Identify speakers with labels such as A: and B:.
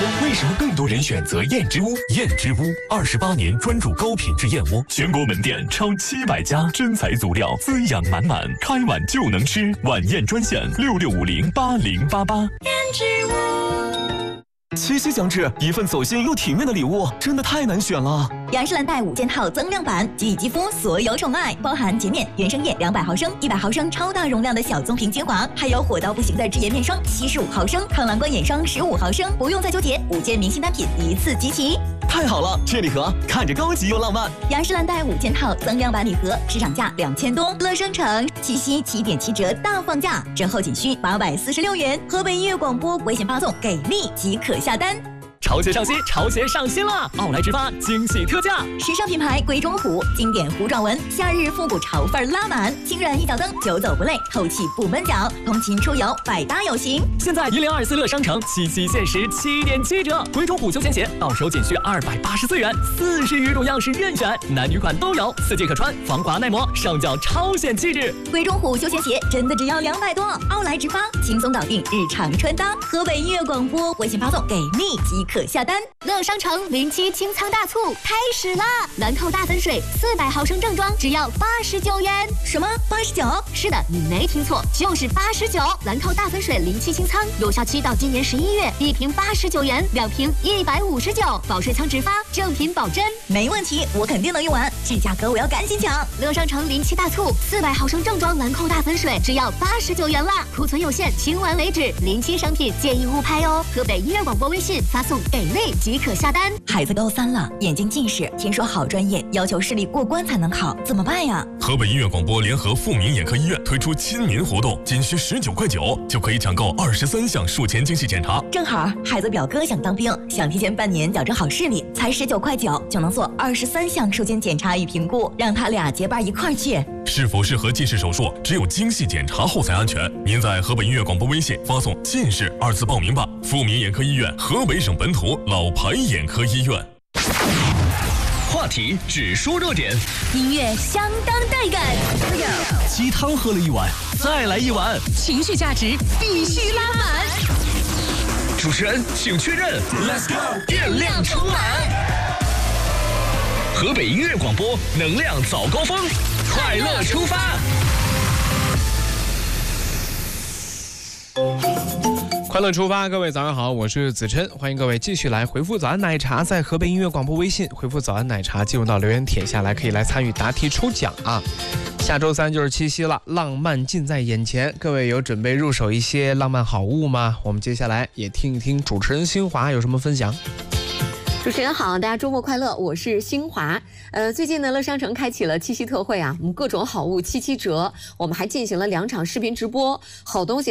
A: 为什么更多人选择燕之屋？燕之屋28年专注高品质燕窝，全国门店超700家，真材足料，滋养满满，开碗就能吃。晚宴专线66508088。
B: 燕之屋。
C: 七夕将至，一份走心又体面的礼物真的太难选了。
D: 雅诗兰黛5件套增量版，给予肌肤所有宠爱，包含洁面、原生液200毫升、100毫升超大容量的小棕瓶精华，还有火到不行的智颜面霜75毫升、抗蓝光眼霜15毫升，不用再纠结，5件明星单品一次集齐。
C: 太好了，这礼盒看着高级又浪漫。
D: 雅诗兰黛5件套增量版礼盒，市场价2000多，乐商城七夕7.7折大放价，折后仅需846元。河北音乐广播微信发送给力即可下单。
C: 潮鞋上新，潮鞋上新了！奥莱直发惊喜特价，
D: 时尚品牌贵中虎经典弧状纹，夏日复古潮范拉满，轻软一脚蹬，久走不累，透气不闷脚，通勤出游百搭有型。
C: 现在1024乐商城七夕限时7.7折，贵中虎休闲鞋到手仅需284元，40余种样式任选，男女款都有，4季可穿，防滑耐磨，上脚超显气质。
D: 贵中虎休闲鞋真的只要200多，奥莱直发轻松搞定日常穿搭。河北音乐广播微信发送给力即可下单。
E: 乐商城07清仓大促开始啦！兰蔻大粉水400毫升正装只要89元。
D: 什么89？
E: 是的，你没听错，就是89。兰蔻大粉水07清仓，有效期到今年11月，1瓶89元，2瓶159，保水仓直发，正品保真。
D: 没问题，我肯定能用完，这价格我要赶紧抢。
E: 乐商城07大促400毫升正装兰蔻大粉水只要89元啦，库存有限，清完为止。07商品建议勿拍哦。河北音乐广播微信发送给力即可下单。
D: 孩子高3了，眼睛近视，听说好专业要求视力过关才能考，怎么办呀？
A: 河北音乐广播联合富民眼科医院推出亲民活动，仅需19块9就可以抢购23项术前精细检查。
D: 正好孩子表哥想当兵，想提前半年矫正好视力，才19块9就能做23项术前检查与评估，让他俩结伴一块儿去。
A: 是否适合近视手术，只有精细检查后才安全。您在河北音乐广播微信发送“近视”2字报名吧。富民眼科医院，河北省本土老牌眼科医院。
F: 话题只说热点，
E: 音乐相当带感，
C: 鸡汤喝了一碗，再来一碗，
E: 情绪价值必须拉满。
F: 主持人请确认 ，Let's go， 电量充满。河北音乐广播，能量早高峰，快乐出发。
G: 快乐出发，各位早上好，我是子琛，欢迎各位继续来回复早安奶茶，在河北音乐广播微信回复早安奶茶，进入到留言帖下来，可以来参与答题抽奖啊。下周3就是七夕了，浪漫近在眼前，各位有准备入手一些浪漫好物吗？我们接下来也听一听主持人新华有什么分享。
H: 主持人好，大家周末快乐，我是新华。最近呢，乐商城开启了七夕特惠啊，我们各种好物777折，我们还进行了2场视频直播，好东西